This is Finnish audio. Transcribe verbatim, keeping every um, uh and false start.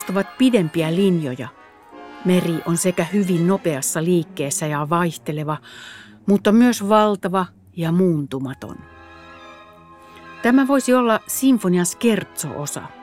ovat pidempiä linjoja. Meri on sekä hyvin nopeassa liikkeessä ja vaihteleva, mutta myös valtava ja muuntumaton. Tämä voisi olla sinfonian scherzo-osa.